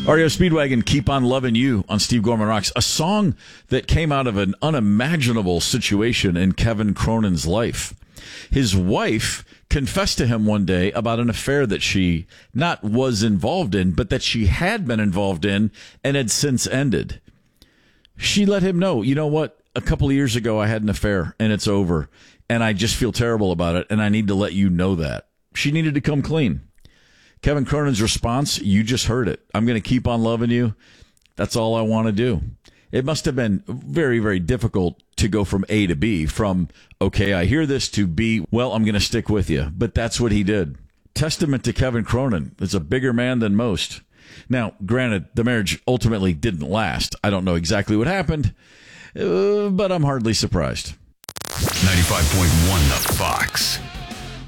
REO Speedwagon, Keep on Loving You on Steve Gorman Rocks, a song that came out of an unimaginable situation in Kevin Cronin's life. His wife confessed to him one day about an affair that she not was involved in, but that she had been involved in and had since ended. She let him know, you know what, a couple of years ago I had an affair and it's over, and I just feel terrible about it, and I need to let you know that. She needed to come clean. Kevin Cronin's response, you just heard it. I'm going to keep on loving you. That's all I want to do. It must have been very, very difficult to go from A to B, from, okay, I hear this, to B, well, I'm going to stick with you. But that's what he did. Testament to Kevin Cronin. It's a bigger man than most. Now, granted, the marriage ultimately didn't last. I don't know exactly what happened, but I'm hardly surprised. 95.1 The Fox.